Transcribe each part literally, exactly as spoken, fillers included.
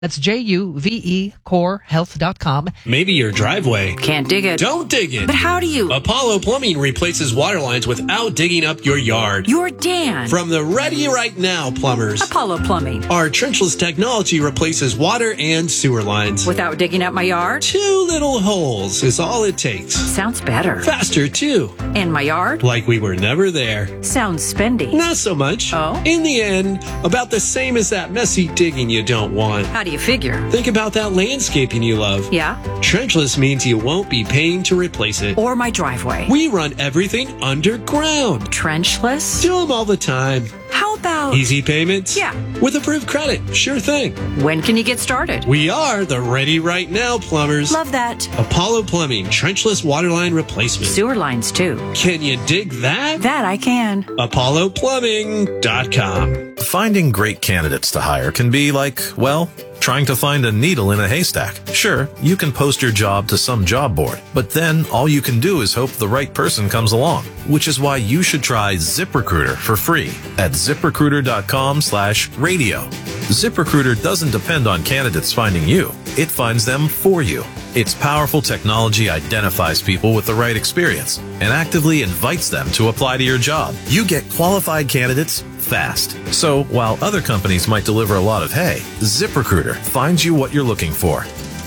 That's J U V E core health dot com. Maybe your driveway. Can't dig it. Don't dig it. But how do you? Apollo Plumbing replaces water lines without digging up your yard. You're Dan. From the Ready Right Now plumbers. Apollo Plumbing. Our trenchless technology replaces water and sewer lines. Without digging up my yard? Two little holes is all it takes. Sounds better. Faster, too. And my yard? Like we were never there. Sounds spendy. Not so much. Oh? In the end, about the same as that messy digging you don't want. How do you figure? Think about that landscaping you love. Yeah? Trenchless means you won't be paying to replace it. Or my driveway. We run everything underground. Trenchless? Do them all the time. How about... Easy payments? Yeah. With approved credit. Sure thing. When can you get started? We are the Ready Right Now plumbers. Love that. Apollo Plumbing, trenchless waterline replacement. Sewer lines, too. Can you dig that? That I can. Apollo Plumbing dot com. Finding great candidates to hire can be like, well, trying to find a needle in a haystack. Sure, you can post your job to some job board, but then all you can do is hope the right person comes along, which is why you should try ZipRecruiter for free at ZipRecruiter dot com slash radio. ZipRecruiter doesn't depend on candidates finding you. It finds them for you. Its powerful technology identifies people with the right experience and actively invites them to apply to your job. You get qualified candidates fast. So while other companies might deliver a lot of hay, ZipRecruiter finds you what you're looking for.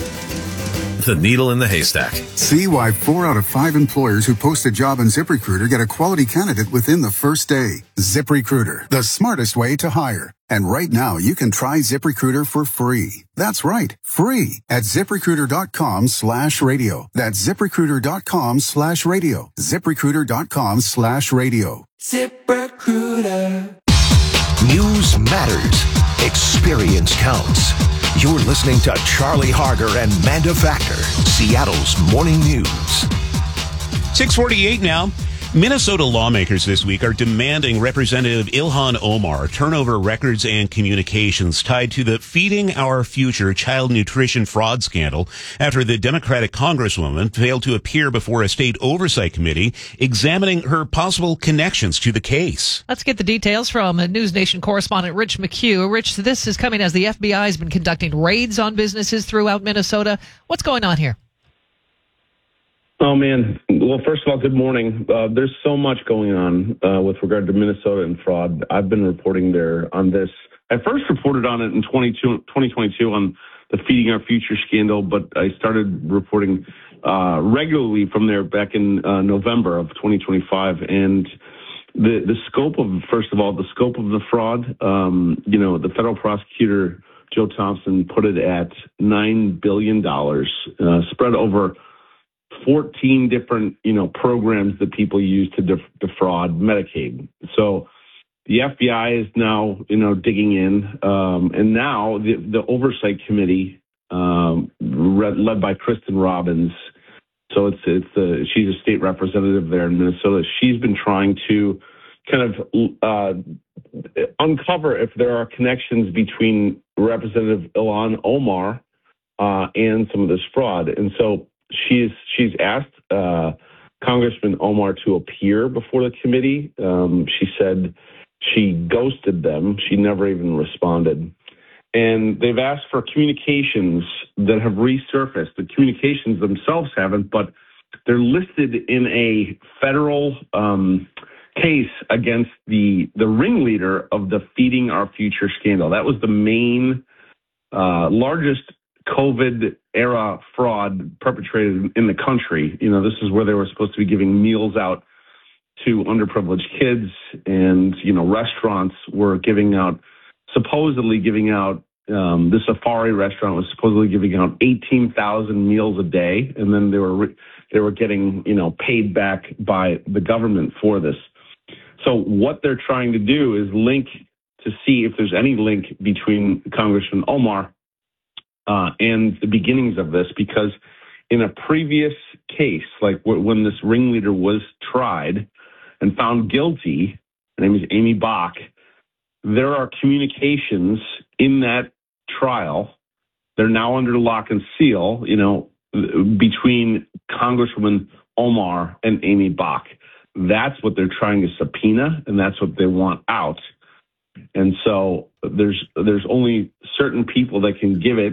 The needle in the haystack. See why four out of five employers who post a job on ZipRecruiter get a quality candidate within the first day. ZipRecruiter, the smartest way to hire. And right now, you can try ZipRecruiter for free. That's right, free at ZipRecruiter dot com slash radio. That's ZipRecruiter dot com slash radio. ZipRecruiter dot com slash radio. ZipRecruiter. News matters. Experience counts. You're listening to Charlie Harder and Manda Factor, Seattle's Morning News. six forty-eight now. Minnesota lawmakers this week are demanding Representative Ilhan Omar turn over records and communications tied to the Feeding Our Future child nutrition fraud scandal after the Democratic Congresswoman failed to appear before a state oversight committee examining her possible connections to the case. Let's get the details from News Nation correspondent Rich McHugh. Rich, this is coming as the F B I has been conducting raids on businesses throughout Minnesota. What's going on here? Oh, man. Well, first of all, good morning. Uh, there's so much going on uh, with regard to Minnesota and fraud. I've been reporting there on this. I first reported on it in twenty twenty-two on the Feeding Our Future scandal, but I started reporting uh, regularly from there back in uh, November of twenty twenty-five. And the, the scope of, first of all, the scope of the fraud, um, you know, the federal prosecutor, Joe Thompson, put it at nine billion dollars uh, spread over fourteen different, you know, programs that people use to def- defraud Medicaid. So the F B I is now, you know, digging in, um, and now the, the oversight committee, um, re- led by Kristen Robbins. So it's it's a, she's a state representative there in Minnesota. She's been trying to kind of uh, uncover if there are connections between Representative Ilhan Omar uh, and some of this fraud, and so. She's she's asked uh, Congressman Omar to appear before the committee. Um, she said she ghosted them. She never even responded. And they've asked for communications that have resurfaced. The communications themselves haven't, but they're listed in a federal um, case against the, the ringleader of the Feeding Our Future scandal. That was the main, uh, largest COVID era fraud perpetrated in the country. You know, this is where they were supposed to be giving meals out to underprivileged kids, and, you know, restaurants were giving out, supposedly giving out, um, the Safari restaurant was supposedly giving out eighteen thousand meals a day. And then they were, re- they were getting, you know, paid back by the government for this. So what they're trying to do is link to see if there's any link between Congressman Omar Uh, and the beginnings of this, because in a previous case, like w- when this ringleader was tried and found guilty, her name is Amy Bach, there are communications in that trial. They're now under lock and seal, you know, between Congresswoman Omar and Amy Bach. That's what they're trying to subpoena, and that's what they want out. And so there's there's only certain people that can give it.